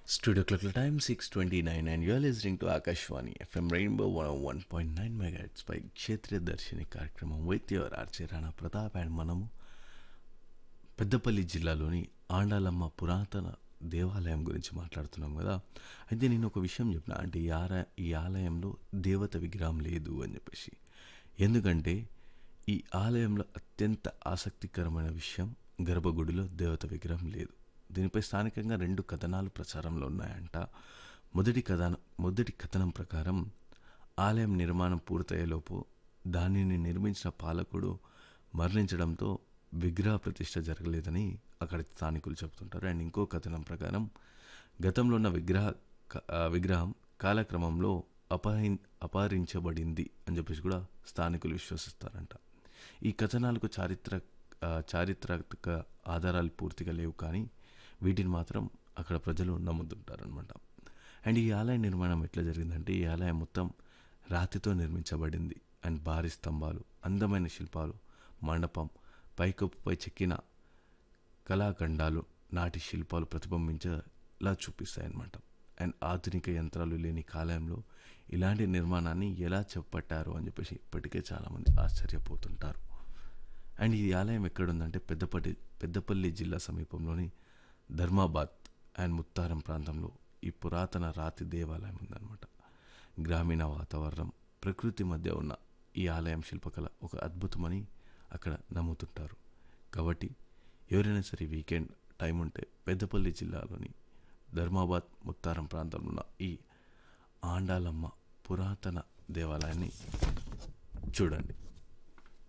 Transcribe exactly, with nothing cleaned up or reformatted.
Studio Clock time six twenty-nine and you're listening to Akashwani F M Rainbow one oh one point nine megahertz by క్షేత్ర దర్శిని కార్యక్రమం with your ఆర్చే Rana Pratap and మనము పెద్దపల్లి జిల్లాలోని ఆండాలమ్మ పురాతన దేవాలయం గురించి మాట్లాడుతున్నాం కదా. అయితే నేను ఒక విషయం చెప్పిన, అంటే ఈ ఆర ఈ ఆలయంలో దేవత విగ్రహం లేదు అని చెప్పేసి. ఎందుకంటే ఈ ఆలయంలో అత్యంత ఆసక్తికరమైన విషయం, గర్భగుడిలో దేవత విగ్రహం లేదు. దీనిపై స్థానికంగా రెండు కథనాలు ప్రచారంలో ఉన్నాయంట. మొదటి కథనం మొదటి కథనం ప్రకారం ఆలయం నిర్మాణం పూర్తయ్యేలోపు దానిని నిర్మించిన పాలకుడు మరణించడంతో విగ్రహ ప్రతిష్ఠ జరగలేదని అక్కడ స్థానికులు చెబుతుంటారు. అండ్ ఇంకో కథనం ప్రకారం గతంలో ఉన్న విగ్రహ క- ఆ విగ్రహం కాలక్రమంలో అపహరి అపహరించబడింది అని చెప్పేసి కూడా స్థానికులు విశ్వసిస్తారంట. ఈ కథనాలకు చారిత్ర ఆ, చారిత్రక ఆధారాలు పూర్తిగా లేవు, కానీ వీటిని మాత్రం అక్కడ ప్రజలు నమ్ముతుంటారనమాట. అండ్ ఈ ఆలయ నిర్మాణం ఎట్లా జరిగిందంటే, ఈ ఆలయం మొత్తం రాతితో నిర్మించబడింది. అండ్ భారీ స్తంభాలు, అందమైన శిల్పాలు, మండపం, పైకప్పుపై చెక్కిన కళాఖండాలు, నాటి శిల్పాలు ప్రతిబింబించేలా చూపిస్తాయి అన్నమాట. అండ్ ఆధునిక యంత్రాలు లేని కాలంలో ఇలాంటి నిర్మాణాన్ని ఎలా చేపట్టారు అని చెప్పేసి ఇప్పటికే చాలామంది ఆశ్చర్యపోతుంటారు. అండ్ ఈ ఆలయం ఎక్కడుందంటే పెద్దపల్లి పెద్దపల్లి జిల్లా సమీపంలోని ధర్మాబాద్ అండ్ ముత్తారం ప్రాంతంలో ఈ పురాతన రాతి దేవాలయం ఉందన్నమాట. గ్రామీణ వాతావరణం, ప్రకృతి మధ్య ఉన్న ఈ ఆలయం శిల్పకళ ఒక అద్భుతమని అక్కడ నమ్ముతుంటారు. కాబట్టి ఎవరైనా సరే వీకెండ్ టైం ఉంటే పెద్దపల్లి జిల్లాలోని ధర్మాబాద్ ముత్తారం ప్రాంతంలో ఉన్న ఈ ఆండాలమ్మ పురాతన దేవాలయాన్ని చూడండి.